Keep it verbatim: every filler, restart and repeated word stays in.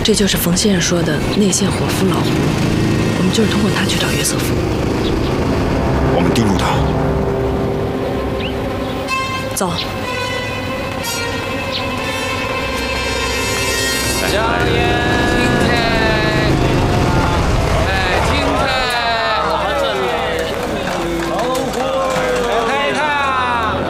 这就是冯先生说的内线伙夫老胡，我们就是通过他去找约瑟夫。 我们盯住他。 走。